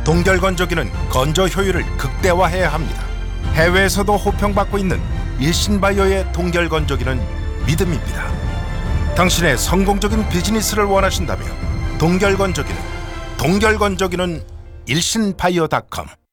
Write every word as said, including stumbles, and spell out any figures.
동결건조기는 건조 효율을 극대화해야 합니다. 해외에서도 호평받고 있는 일신바이오의 동결건조기는 믿음입니다. 당신의 성공적인 비즈니스를 원하신다면 동결건조기는 동결건조기는 일신바이오 닷컴